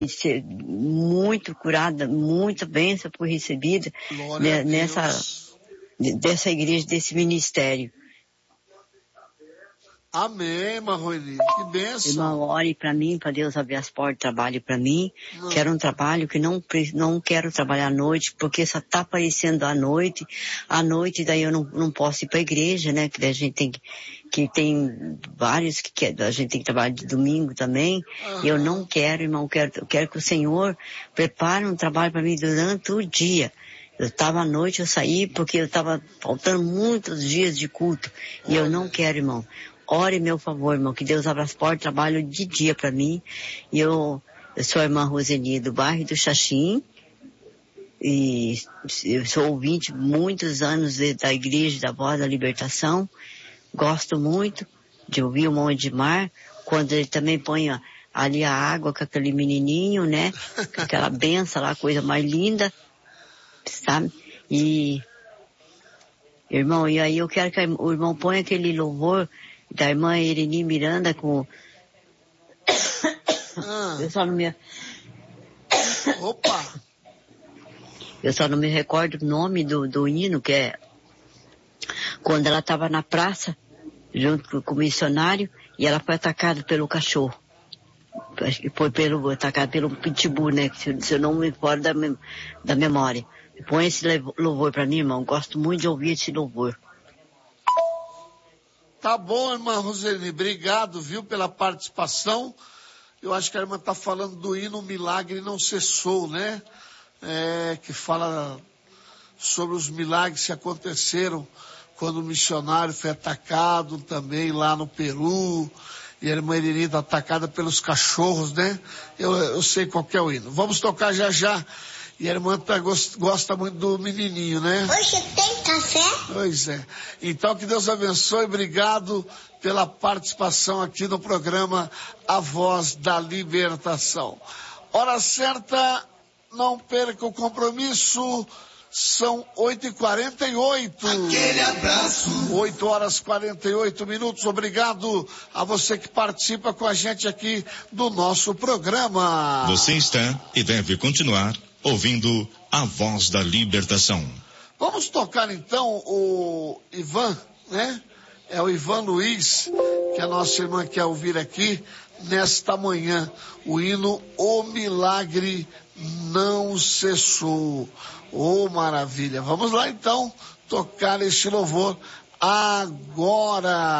ser muito curada, muita bênção foi recebida dessa igreja, desse ministério. Amém, irmã Roeli, que bênção. Irmão, ore para mim, para Deus abrir as portas de trabalho para mim. Quero um trabalho que não quero trabalhar à noite, porque só tá aparecendo à noite. À noite daí eu não posso ir para a igreja, né? Que a gente tem vários a gente tem que trabalhar de domingo também. E eu não quero, irmão, eu quero que o Senhor prepare um trabalho para mim durante o dia. Eu estava à noite, eu saí porque eu estava faltando muitos dias de culto. E eu não quero, irmão. Ore, meu favor, irmão, que Deus abra as portas, trabalho de dia para mim. E eu sou a irmã Roseni do bairro do Xaxim. E eu sou ouvinte muitos anos da Igreja da Voz da Libertação. Gosto muito de ouvir o Monte de Mar, quando ele também põe ali a água com aquele menininho, né? Com aquela benção lá, coisa mais linda, sabe? E, irmão, e aí eu quero que o irmão ponha aquele louvor da irmã Ireni Miranda com... Eu só não me... Opa! Eu só não me recordo o nome do hino, que é quando ela estava na praça, junto com o missionário, e ela foi atacada pelo cachorro. Acho que foi atacada pelo pitbull, né? Se eu não me recordo da memória. Põe esse louvor para mim, irmão. Gosto muito de ouvir esse louvor. Tá bom, irmã Roseli, obrigado, viu, pela participação. Eu acho que a irmã está falando do hino Milagre Não Cessou, né? Que fala sobre os milagres que aconteceram quando o missionário foi atacado também lá no Peru. E a irmã Irene está atacada pelos cachorros, né? Eu sei qual que é o hino. Vamos tocar já já. E a irmã gosta muito do menininho, né? Hoje tem café? Pois é. Então, que Deus abençoe. Obrigado pela participação aqui no programa A Voz da Libertação. Hora certa, não perca o compromisso. São 8h48. Aquele abraço. 8h48. Obrigado a você que participa com a gente aqui do nosso programa. Você está e deve continuar ouvindo a Voz da Libertação. Vamos tocar então o Ivan, né? É o Ivan Luiz, que a nossa irmã quer ouvir aqui nesta manhã. O hino O Milagre Não Cessou. Oh, maravilha. Vamos lá então tocar este louvor agora.